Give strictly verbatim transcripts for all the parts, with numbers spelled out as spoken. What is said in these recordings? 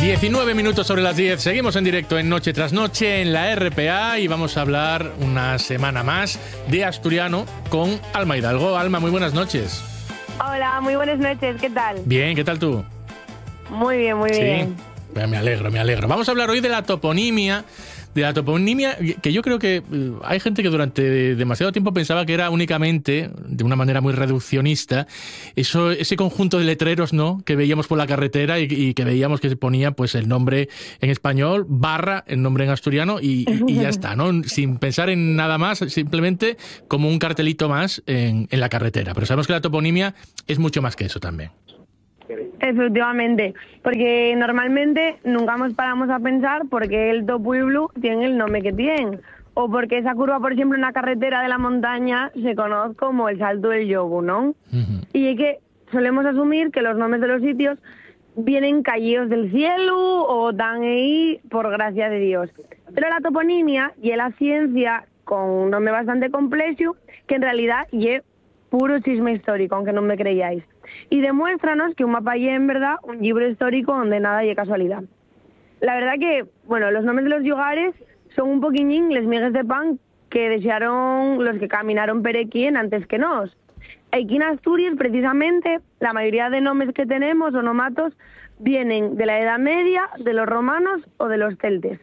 diecinueve minutos sobre las diez. Seguimos en directo en Noche tras Noche en la R P A y vamos a hablar una semana más de asturiano con Alma Hidalgo. Alma, muy buenas noches. Hola, muy buenas noches. ¿Qué tal? Bien, ¿qué tal tú? Muy bien, muy sí. bien. Me alegro, me alegro. Vamos a hablar hoy de la toponimia. De la toponimia, que yo creo que hay gente que durante demasiado tiempo pensaba que era únicamente, de una manera muy reduccionista, eso, ese conjunto de letreros, ¿no?, que veíamos por la carretera y, y que veíamos que se ponía pues el nombre en español, barra el nombre en asturiano y, y ya está, ¿no? Sin pensar en nada más, simplemente como un cartelito más en, en la carretera. Pero sabemos que la toponimia es mucho más que eso también. Efectivamente, porque normalmente nunca nos paramos a pensar por qué el to pueblo tiene el nombre que tiene, o porque esa curva, por ejemplo, en la carretera de la montaña se conoce como el Salto del Yogu, ¿no? Uh-huh. Y es que solemos asumir que los nombres de los sitios vienen caídos del cielo o dan ahí por gracia de Dios. Pero la toponimia y la ciencia con un nombre bastante complejo, que en realidad es puro chisme histórico, aunque no me creíais. Y demuéstranos que un mapa es en verdad un libro histórico donde nada hay casualidad. La verdad que, bueno, los nombres de los lugares son un poquillín les migues de pan que desearon los que caminaron per aquí en antes que nos. Aquí en Asturias, precisamente, la mayoría de nombres que tenemos, o nomatos, vienen de la Edad Media, de los romanos o de los celtes.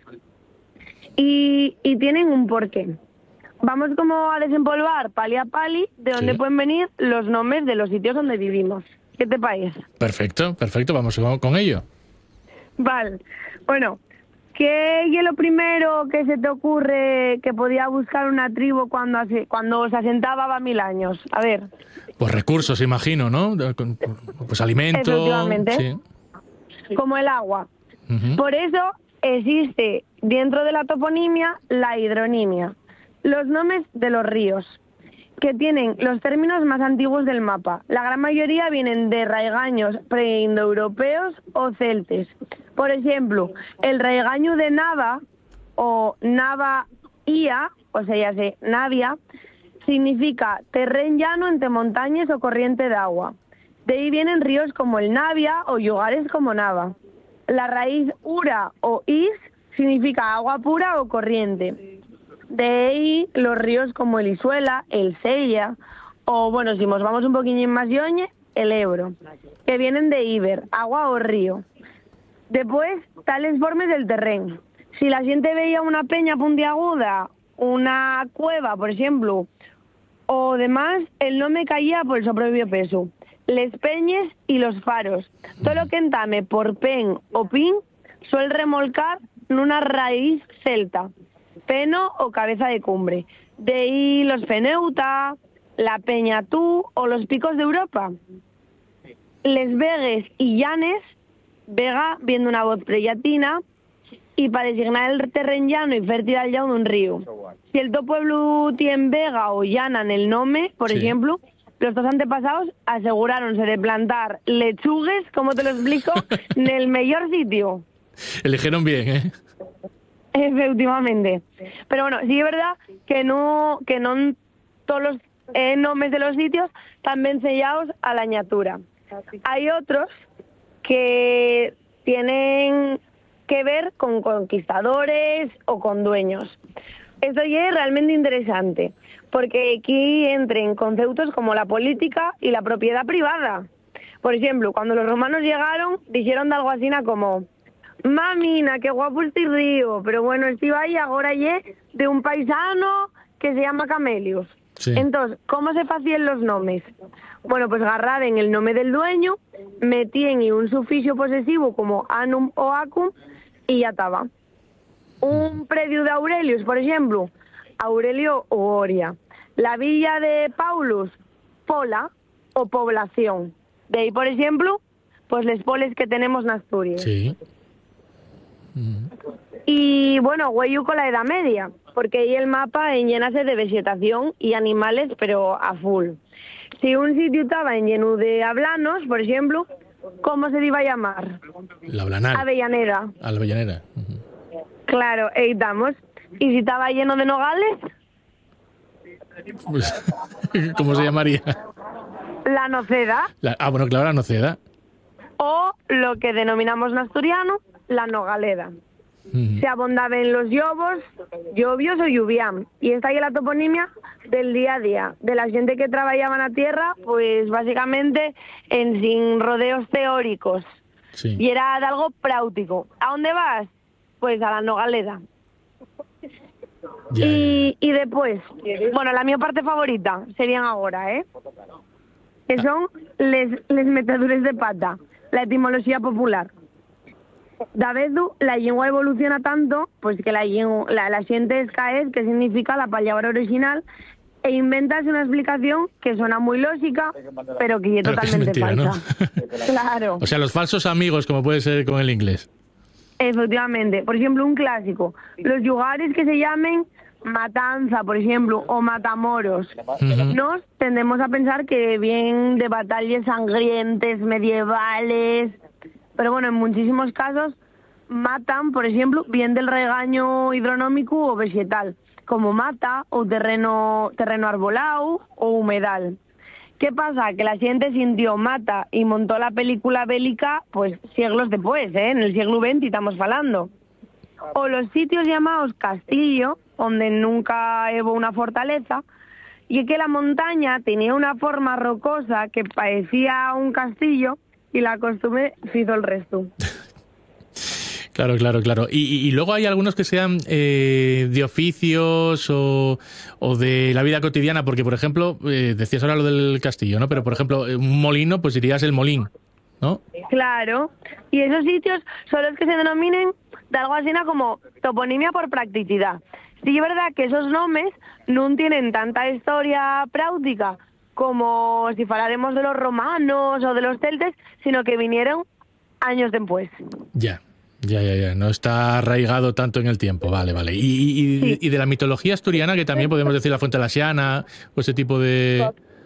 Y, y tienen un porqué. Vamos como a desempolvar pali a pali de dónde sí. pueden venir los nombres de los sitios donde vivimos. ¿Qué te parece? Perfecto, perfecto, vamos con ello. Vale, bueno, ¿qué es lo primero que se te ocurre que podía buscar una tribu cuando, cuando se asentaba a mil años? A ver. Pues recursos, imagino, ¿no? Pues alimentos. Efectivamente. Sí. Como el agua. Uh-huh. Por eso existe dentro de la toponimia la hidronimia. Los nombres de los ríos, que tienen los términos más antiguos del mapa. La gran mayoría vienen de raigaños preindoeuropeos o celtes. Por ejemplo, el raigaño de Nava, o Nava-ia, o sea, ya sé, Navia, significa terreno llano entre montañas o corriente de agua. De ahí vienen ríos como el Navia o lugares como Nava. La raíz ura o is significa agua pura o corriente. De ahí los ríos como el Isuela, el Sella, o bueno, si nos vamos un poquillo más yoñe, el Ebro, que vienen de Iber, agua o río. Después, tales formas del terreno. Si la gente veía una peña puntiaguda, una cueva, por ejemplo, o demás, el nombre caía por su propio peso. Les peñes y los faros. Todo lo que entame por pen o pin suele remolcar en una raíz celta. Peno o cabeza de cumbre. De ahí los Feneuta, la Peñatú o los picos de Europa. Les Vegues y Llanes, Vega viendo una voz prellatina, y para designar el terreno llano y fértil al llano de un río. Si el to pueblo tiene Vega o Llana en el nombre, por sí. ejemplo, los dos antepasados aseguráronse de plantar lechugues, como te lo explico, en el mejor sitio. Eligieron bien, ¿eh? Efectivamente. Pero bueno, sí es verdad que no que no todos los eh, nombres de los sitios están bien sellados a la ñatura. Hay otros que tienen que ver con conquistadores o con dueños. Esto ya es realmente interesante, porque aquí entran conceptos como la política y la propiedad privada. Por ejemplo, cuando los romanos llegaron, dijeron de algo así como: mamina, qué guapo este río, pero bueno, este ahí ahora es de un paisano que se llama Camelius. Sí. Entonces, ¿cómo se hacían los nombres? Bueno, pues agarrar en el nombre del dueño, metían y un sufijo posesivo como anum o acum y ya estaba. Un predio de Aurelius, por ejemplo, Aurelio o Oria. La villa de Paulus, Pola o población. De ahí, por ejemplo, pues les poles que tenemos en Asturias. Sí. Y bueno, huello con la Edad Media, porque ahí el mapa llenase de vegetación y animales, pero a full. Si un sitio estaba en lleno de hablanos, por ejemplo, ¿cómo se iba a llamar? La Ablanal. Avellanera. Avellanera. Uh-huh. Claro, ahí estamos. ¿Y si estaba lleno de nogales? Pues, ¿cómo se llamaría? La Noceda. La, ah, bueno, claro, la Noceda. o lo que denominamos en asturiano la nogaleda. Uh-huh. Se abondaban los llobos, llovios o lluviam. Y esta es la toponimia del día a día, de la gente que trabajaba en la tierra, pues básicamente en sin rodeos teóricos. Sí. Y era de algo práctico. ¿A dónde vas? Pues a la nogaleda. Yeah. Y, y después, bueno, la mi parte favorita serían ahora, ¿eh? Que son les, les metedures de pata, la etimología popular. Da vez la lengua evoluciona tanto, pues que la, la, la gente escaes, que significa la palabra original, e inventas una explicación que suena muy lógica, pero que es totalmente que es mentira, falsa. ¿No? Claro. O sea, los falsos amigos, como puede ser con el inglés. Efectivamente. Por ejemplo, un clásico. Los lugares que se llamen Matanza, por ejemplo, o Matamoros, uh-huh. nos tendemos a pensar que vienen de batallas sangrientes, medievales, pero bueno, en muchísimos casos matan, por ejemplo, bien del regaño hidronómico o vegetal, como mata o terreno terreno arbolado o humedal. ¿Qué pasa? Que la gente sintió mata y montó la película bélica pues siglos después, ¿eh? En el siglo veinte estamos hablando. O los sitios llamados castillo, donde nunca hubo una fortaleza, y es que la montaña tenía una forma rocosa que parecía un castillo y la costumbre hizo el resto. Claro, claro, claro. Y, y, y luego hay algunos que sean eh, de oficios o, o de la vida cotidiana, porque, por ejemplo, eh, decías ahora lo del castillo, ¿no? Pero, por ejemplo, un molino, pues dirías el molín, ¿no? Claro. Y esos sitios son los que se denominen de algo así como toponimia por practicidad. Sí, es verdad que esos nombres no tienen tanta historia práctica como si hablaremos de los romanos o de los celtes, sino que vinieron años después. Ya. Ya, ya, ya. No está arraigado tanto en el tiempo. Vale, vale. Y, y, sí. y de la mitología asturiana, que también podemos decir la Fuente de la Siana o ese tipo de...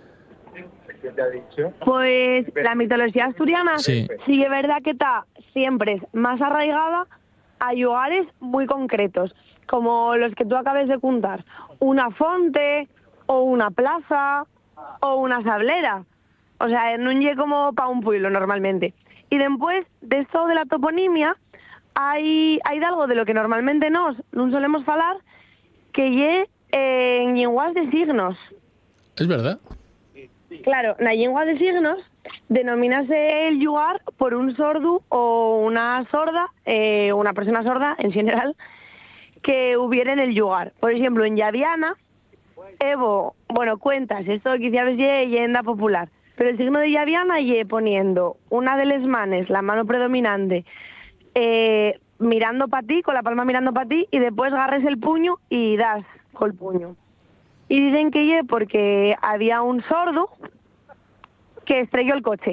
Pues la mitología asturiana sí, sí es verdad que está siempre más arraigada a lugares muy concretos, como los que tú acabas de contar. Una fonte, o una plaza, o una sablera. O sea, no es como para un pueblo normalmente. Y después de esto de la toponimia, hay hay de algo de lo que normalmente nos no solemos hablar, que lle eh, en lenguas de signos. Es verdad. Claro, en la lengua de signos denomínase el lugar por un sordo o una sorda, eh, una persona sorda en general, que hubiera en el lugar. Por ejemplo, en Llaviana, Evo, bueno, cuentas, esto quizás es leyenda popular, pero el signo de Llaviana lle poniendo una de las manos, la mano predominante, eh, mirando para ti, con la palma mirando para ti, y después agarres el puño y das con el puño. Y dicen que lle porque había un sordo que estrelló el coche.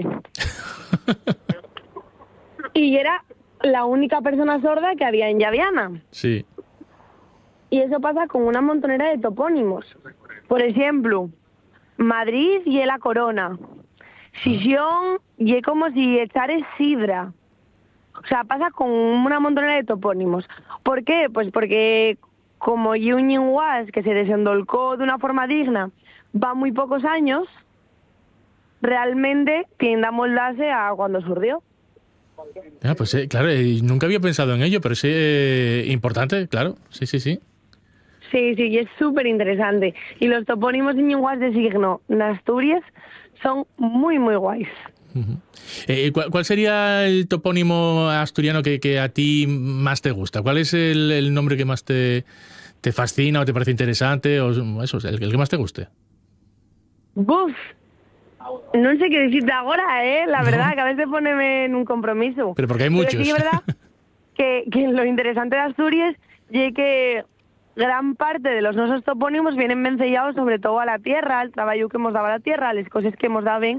Y era la única persona sorda que había en Llaviana. Sí. Y eso pasa con una montonera de topónimos. Por ejemplo, Madrid y la Corona. Sisión y es como si echares sidra. O sea, pasa con una montonera de topónimos. ¿Por qué? Pues porque como un lenguaje que se desendolcó de una forma digna va muy pocos años, realmente tiende a moldarse a cuando surgió. Ah, pues eh, claro, eh, nunca había pensado en ello, pero sí eh, importante, claro, sí, sí, sí. Sí, sí, y es súper interesante. Y los topónimos en lenguajes de signo en Asturias son muy, muy guays. Uh-huh. Eh, ¿cuál, ¿Cuál sería el topónimo asturiano que, que a ti más te gusta? ¿Cuál es el, el nombre que más te, te fascina o te parece interesante? O eso, el, el que más te guste. ¡Buf! No sé qué decirte ahora, ¿eh? La verdad, no. Que a veces poneme en un compromiso. Pero porque hay muchos. Pero sí, es verdad que, que lo interesante de Asturias es que gran parte de los nuestros topónimos vienen vencellados sobre todo a la tierra, al trabajo que hemos dado a la tierra, a las cosas que hemos dado bien.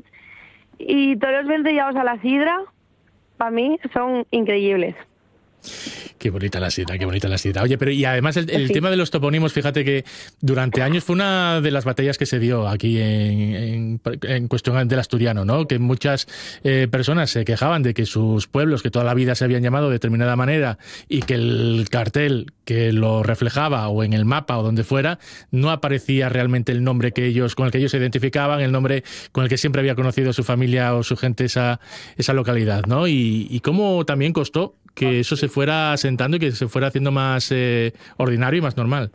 Y todos los vencellados a la sidra, para mí, son increíbles. Qué bonita la sidra, qué bonita la sidra. Oye, pero y además el, el sí. tema de los topónimos, fíjate que durante años fue una de las batallas que se dio aquí en, en, en cuestión del asturiano, ¿no? Que muchas eh, personas se quejaban de que sus pueblos, que toda la vida se habían llamado de determinada manera, y que el cartel que lo reflejaba o en el mapa o donde fuera, no aparecía realmente el nombre que ellos, con el que ellos se identificaban, el nombre con el que siempre había conocido su familia o su gente esa, esa localidad, ¿no? Y, y cómo también costó que eso se fuera asentando y que se fuera haciendo más eh, ordinario y más normal.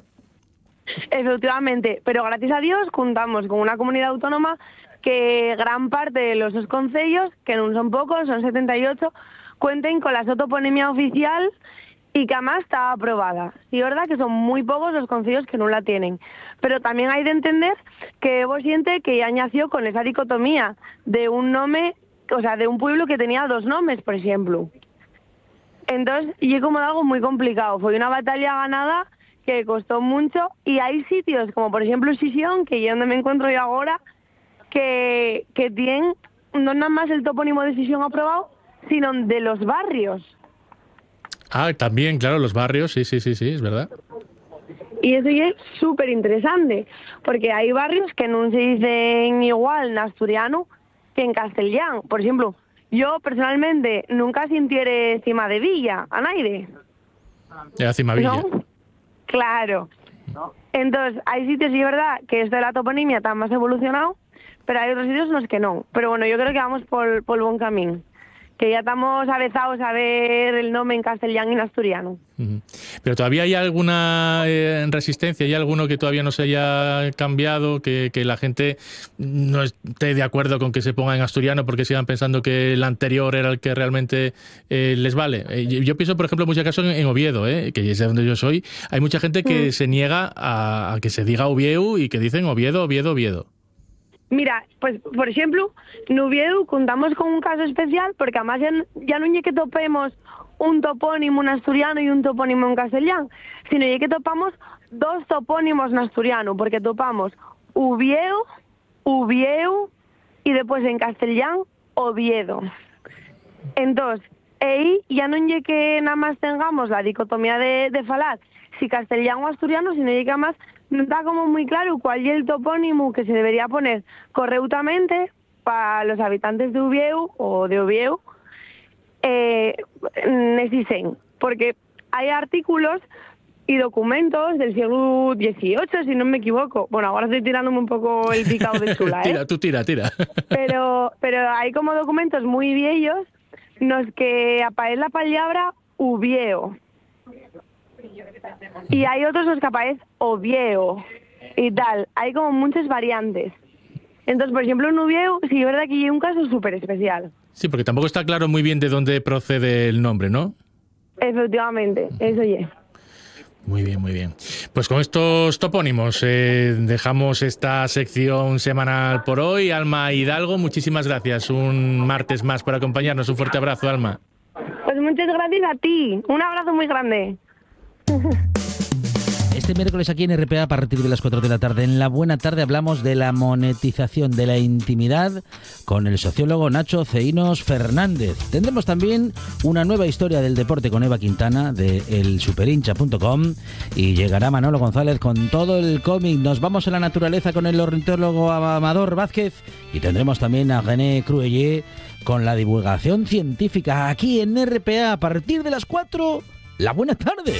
Efectivamente, pero gracias a Dios contamos con una comunidad autónoma que gran parte de los dos concellos, que no son pocos, son setenta y ocho, cuenten con la toponimia oficial y que además está aprobada. Sí, es verdad que son muy pocos los concellos que no la tienen, pero también hay de entender que vos siente que ya nació con esa dicotomía de un nombre, o sea, de un pueblo que tenía dos nombres, por ejemplo. Entonces, y es como algo muy complicado. Fue una batalla ganada que costó mucho y hay sitios, como por ejemplo Sisión, que es donde me encuentro yo ahora, que, que tienen no nada más el topónimo de Sisión aprobado, sino de los barrios. Ah, también, claro, los barrios, sí, sí, sí, sí, es verdad. Y eso ya es súper interesante, porque hay barrios que no se dicen igual en asturiano que en castellano. Por ejemplo, yo personalmente nunca sintiere Cima de Villa, a nadie. Era Cima Villa. ¿No? Claro. Entonces, hay sitios, y es verdad, que esto de la toponimia está más evolucionado, pero hay otros sitios en los que no. Pero bueno, yo creo que vamos por, por el buen camino. Que ya estamos avezados a ver el nombre en castellano y en asturiano. Uh-huh. Pero todavía hay alguna eh, resistencia, hay alguno que todavía no se haya cambiado, que, que la gente no esté de acuerdo con que se ponga en asturiano porque sigan pensando que el anterior era el que realmente eh, les vale. Eh, yo, yo pienso, por ejemplo, en muchos casos en, en Oviedo, eh, que es de donde yo soy, hay mucha gente que uh-huh. se niega a, a que se diga Oviedo y que dicen Oviedo, Oviedo, Oviedo. Mira, pues, por ejemplo, en Oviedo contamos con un caso especial porque además ya, ya no es que topemos un topónimo en asturiano y un topónimo en castellano, sino que topamos dos topónimos en asturiano, porque topamos Uvieu, Uvieu y después en castellano Oviedo. Entonces, ahí ya no es que nada más tengamos la dicotomía de, de falar si castellano o asturiano, sino que además no está como muy claro cuál es el topónimo que se debería poner correctamente para los habitantes de Uvieu o de Oviedo, eh, necesiten, porque hay artículos y documentos del siglo dieciocho, si no me equivoco. Bueno, ahora estoy tirándome un poco el picado de chula, ¿eh? Tira, tú tira, tira. Pero, pero hay como documentos muy viejos en los que aparece la palabra Uvieu. Y hay otros los que aparecen Oviedo y tal. Hay como muchas variantes. Entonces, por ejemplo, en Oviedo sí es verdad que hay un caso súper especial. Sí, porque tampoco está claro muy bien de dónde procede el nombre, ¿no? Efectivamente, eso ya. Muy bien, muy bien. Pues con estos topónimos eh, dejamos esta sección semanal por hoy. Alma Hidalgo, muchísimas gracias. Un martes más por acompañarnos. Un fuerte abrazo, Alma. Pues muchas gracias a ti. Un abrazo muy grande. Este miércoles aquí en R P A, a partir de las cuatro de la tarde, en La Buena Tarde, hablamos de la monetización de la intimidad con el sociólogo Nacho Ceínos Fernández. Tendremos también una nueva historia del deporte con Eva Quintana de el superhincha punto com y llegará Manolo González con todo el cómic. Nos vamos a la naturaleza con el ornitólogo Amador Vázquez y tendremos también a René Cruellé con la divulgación científica aquí en R P A a partir de las cuatro. La Buena Tarde.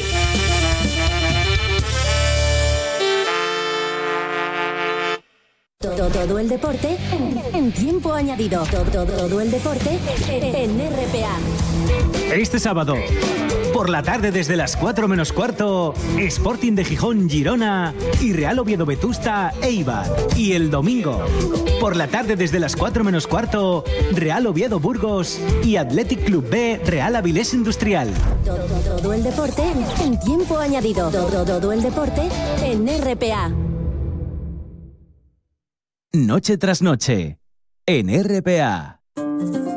Todo, todo el deporte en tiempo añadido. Todo, todo el deporte en R P A. Este sábado, por la tarde desde las cuatro menos cuarto, Sporting de Gijón Girona y Real Oviedo Vetusta Eibar. Y el domingo, por la tarde desde las cuatro menos cuarto, Real Oviedo Burgos y Athletic Club B Real Avilés Industrial. Todo, todo el deporte en tiempo añadido. Todo, todo el deporte en R P A. Noche tras noche, en R P A.